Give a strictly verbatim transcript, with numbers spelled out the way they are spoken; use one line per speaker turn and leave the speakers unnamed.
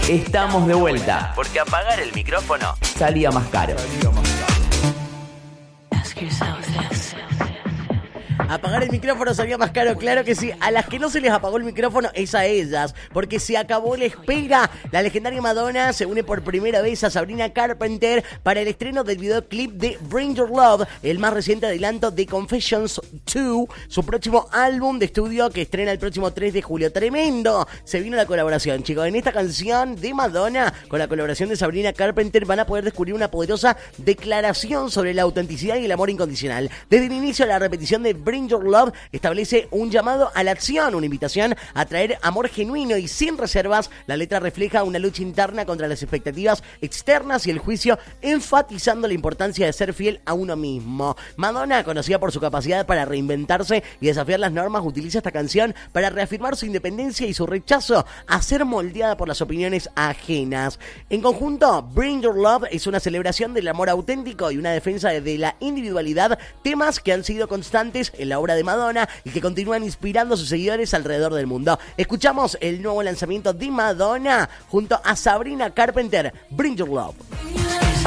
Estamos de vuelta, porque apagar el micrófono salía más caro.
Apagar el micrófono salía más caro, claro que sí. A las que no se les apagó el micrófono es a ellas, porque se acabó la espera. La legendaria Madonna se une por primera vez a Sabrina Carpenter para el estreno del videoclip de Bring Your Love, el más reciente adelanto de Confessions dos, su próximo álbum de estudio que estrena el próximo tres de julio. Tremendo, se vino la colaboración, chicos. En esta canción de Madonna, con la colaboración de Sabrina Carpenter, van a poder descubrir una poderosa declaración sobre la autenticidad y el amor incondicional. Desde el inicio, la repetición de Bring Your Love establece un llamado a la acción, una invitación a traer amor genuino y sin reservas. La letra refleja una lucha interna contra las expectativas externas y el juicio, enfatizando la importancia de ser fiel a uno mismo. Madonna, conocida por su capacidad para reinventarse y desafiar las normas, utiliza esta canción para reafirmar su independencia y su rechazo a ser moldeada por las opiniones ajenas. En conjunto, Bring Your Love es una celebración del amor auténtico y una defensa de la individualidad, temas que han sido constantes en la obra de Madonna y que continúan inspirando a sus seguidores alrededor del mundo. Escuchamos el nuevo lanzamiento de Madonna junto a Sabrina Carpenter, Bring Your Love.